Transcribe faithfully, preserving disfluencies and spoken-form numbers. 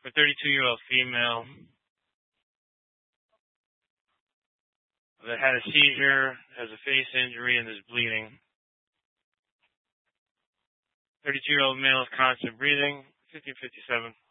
for thirty-two-year-old female that had a seizure, has a face injury, and is bleeding. thirty-two-year-old male is constant breathing, fifteen fifty-seven.